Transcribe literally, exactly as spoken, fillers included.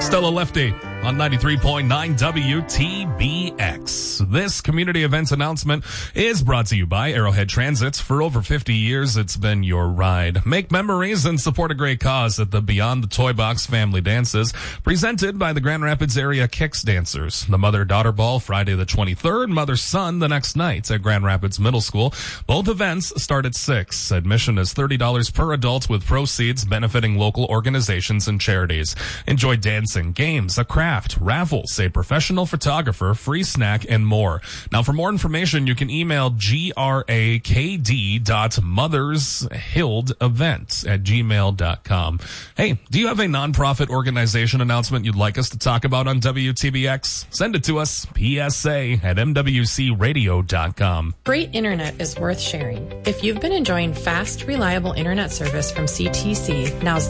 Still a Lefty on ninety-three point nine W T B X. This community events announcement is brought to you by Arrowhead Transit. For over fifty years, it's been your ride. Make memories and support a great cause at the Beyond the Toy Box Family Dances, presented by the Grand Rapids Area Kicks Dancers. The Mother-Daughter Ball, Friday the twenty-third, Mother-Son the next night at Grand Rapids Middle School. Both events start at six. Admission is thirty dollars per adult, with proceeds benefiting local organizations and charities. Enjoy dancing, games, a craft, raffles, a professional photographer, free snack, and more. Now, for more information, you can email grakd dot mothershildevent at gmail dot com. Hey, do you have a nonprofit organization announcement you'd like us to talk about on W T B X? Send it to us, P S A at m w c radio dot com. Great internet is worth sharing. If you've been enjoying fast, reliable internet service from C T C, now's